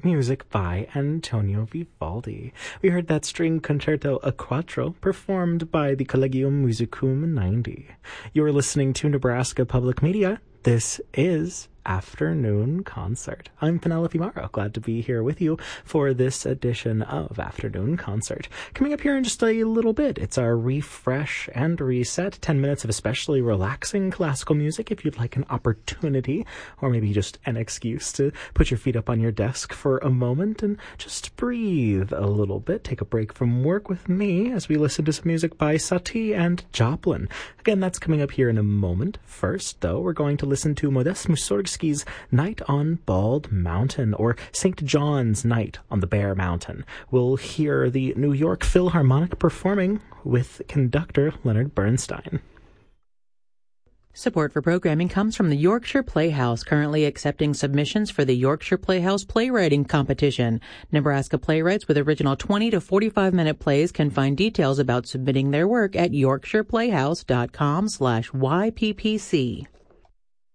music by Antonio Vivaldi. We heard that string concerto a quattro performed by the Collegium Musicum 90. You're listening to Nebraska Public Media. This is Afternoon Concert. I'm Penelope Morrow, glad to be here with you for this edition of Afternoon Concert. Coming up here in just a little bit, it's our refresh and reset, 10 minutes of especially relaxing classical music if you'd like an opportunity, or maybe just an excuse to put your feet up on your desk for a moment and just breathe a little bit, take a break from work with me as we listen to some music by Satie and Joplin. Again, that's coming up here in a moment. First, though, we're going to listen to Modest Mussorgsky's Night on Bald Mountain, or St. John's Night on the Bear Mountain. We'll hear the New York Philharmonic performing with conductor Leonard Bernstein. Support for programming comes from the Yorkshire Playhouse, currently accepting submissions for the Yorkshire Playhouse Playwriting Competition. Nebraska playwrights with original 20 to 45-minute plays can find details about submitting their work at yorkshireplayhouse.com/YPPC.